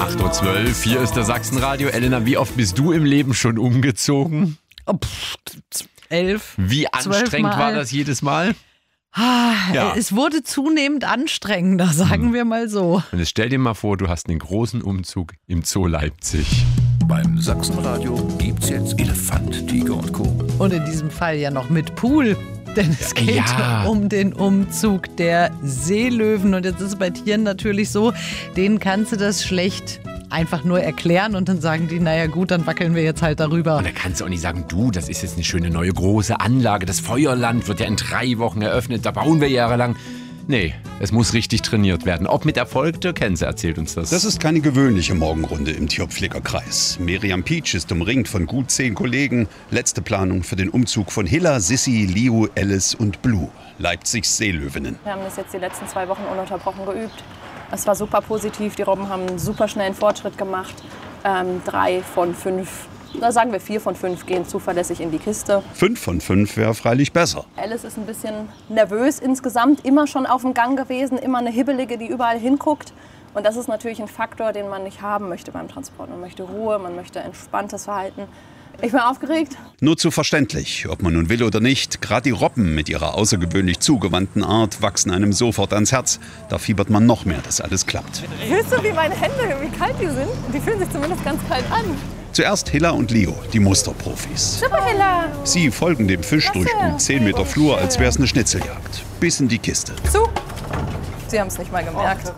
8:12 Uhr, hier ist der Sachsenradio. Elena, wie oft bist du im Leben schon umgezogen? 11. Wie anstrengend war das jedes Mal? Ja. Es wurde zunehmend anstrengender, sagen wir mal so. Und jetzt stell dir mal vor, du hast einen großen Umzug im Zoo Leipzig. Beim Sachsenradio gibt's jetzt Elefant, Tiger und Co. Und in diesem Fall ja noch mit Pool. Denn es geht um den Umzug der Seelöwen. Und jetzt ist es bei Tieren natürlich so, denen kannst du das schlecht einfach nur erklären und dann sagen die, naja gut, dann wackeln wir jetzt halt darüber. Und da kannst du auch nicht sagen, du, das ist jetzt eine schöne neue große Anlage. Das Feuerland wird ja in 3 Wochen eröffnet, da bauen wir jahrelang. Nee, es muss richtig trainiert werden. Ob mit Erfolg, Dirk Henze erzählt uns das. Das ist keine gewöhnliche Morgenrunde im Tierpflegerkreis. Miriam Pietsch ist umringt von gut 10 Kollegen. Letzte Planung für den Umzug von Hilla, Sissi, Leo, Alice und Blue, Leipzigs Seelöwinnen. Wir haben das jetzt die letzten 2 Wochen ununterbrochen geübt. Es war super positiv. Die Robben haben einen super schnellen Fortschritt gemacht. 3 von 5, sagen wir 4 von 5 gehen zuverlässig in die Kiste. 5 von 5 wäre freilich besser. Alice ist ein bisschen nervös insgesamt, immer schon auf dem Gang gewesen, immer eine Hibbelige, die überall hinguckt. Und das ist natürlich ein Faktor, den man nicht haben möchte beim Transport. Man möchte Ruhe, man möchte entspanntes Verhalten. Ich bin aufgeregt. Nur zu verständlich, ob man nun will oder nicht. Gerade die Robben mit ihrer außergewöhnlich zugewandten Art wachsen einem sofort ans Herz. Da fiebert man noch mehr, dass alles klappt. Fühlst du, wie meine Hände, wie kalt die sind? Die fühlen sich zumindest ganz kalt an. Zuerst Hilla und Leo, die Musterprofis. Super, Hilla. Sie folgen dem Fisch durch gut 10 Meter Flur, als wäre es eine Schnitzeljagd. Bis in die Kiste. Zu. Sie haben es nicht mal gemerkt.